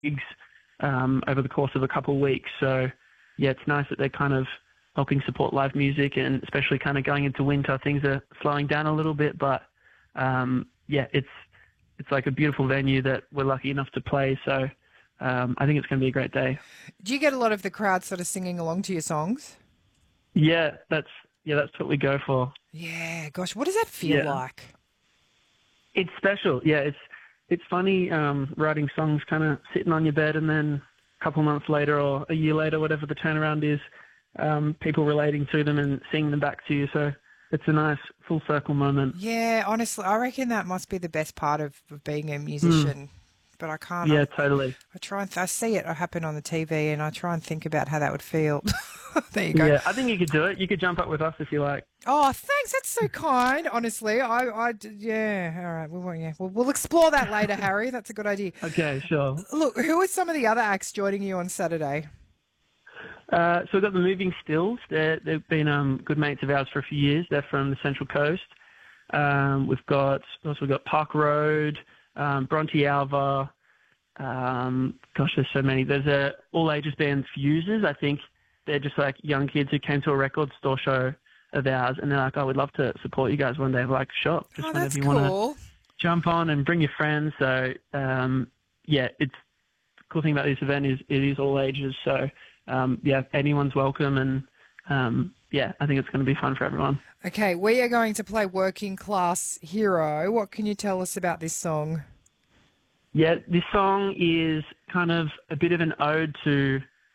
gigs over the course of a couple of weeks. So, yeah, it's nice that they're kind of helping support live music, and especially kind of going into winter, things are slowing down a little bit. But, yeah, it's like a beautiful venue that we're lucky enough to play. So I think it's going to be a great day. Do you get a lot of the crowd sort of singing along to your songs? Yeah, that's what we go for. Yeah, gosh, what does that feel Yeah. like? It's special. Yeah, it's funny writing songs kind of sitting on your bed, and then a couple months later or a year later, whatever the turnaround is, people relating to them and singing them back to you. So it's a nice full circle moment. Yeah, honestly, I reckon that must be the best part of being a Mm, musician. But I can't. yeah, totally. I try and I see it happen on the TV, and I try and think about how that would feel. There you go. Yeah, I think you could do it. You could jump up with us if you like. Oh, thanks. That's so kind. Honestly, yeah. All right. We'll explore that later, Harry. That's a good idea. Okay, sure. Look, who are some of the other acts joining you on Saturday? So we've got the Moving Stills. They've been good mates of ours for a few years. They're from the Central Coast. We've got Park Road, Bronte Alva. Gosh, there's so many. There's a all ages band, Fuses. I think they're just like young kids who came to a record store show of ours, and they're like, "Oh, we'd love to support you guys one day." We're like, "Sure, just Oh, whenever that's you want cool. to jump on and bring your friends." So yeah, it's the cool thing about this event is it is all ages. So yeah, anyone's welcome, and yeah, I think it's going to be fun for everyone. Okay, we are going to play Working Class Hero. What can you tell us about this song? Yeah, this song is kind of a bit of an ode to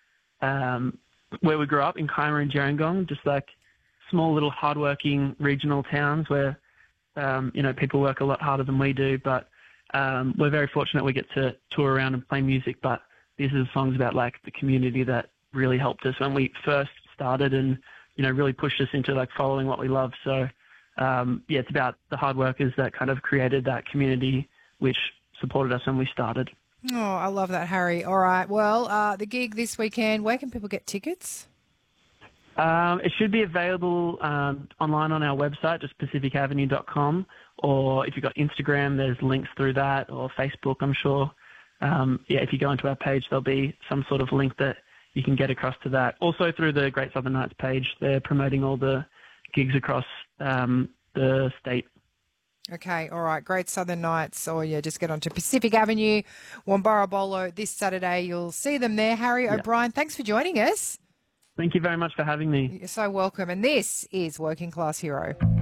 where we grew up in Kaima and Gerringong, just like small little hardworking regional towns where, people work a lot harder than we do, but we're very fortunate we get to tour around and play music. But this is songs about like the community that really helped us when we first started and, really pushed us into like following what we love. So, yeah, it's about the hard workers that kind of created that community, which supported us when we started. Oh, I love that, Harry. All right. Well, the gig this weekend, where can people get tickets? It should be available online on our website, just pacificavenue.com, or if you've got Instagram, there's links through that, or Facebook, I'm sure. Yeah, if you go into our page, there'll be some sort of link that you can get across to that. Also through the Great Southern Nights page, they're promoting all the gigs across the state. Okay, all right. Great Southern Nights, or yeah, just get onto Pacific Avenue, Wambarra this Saturday. You'll see them there. Harry Yeah. O'Brien, thanks for joining us. Thank you very much for having me. You're so welcome. And this is Working Class Hero.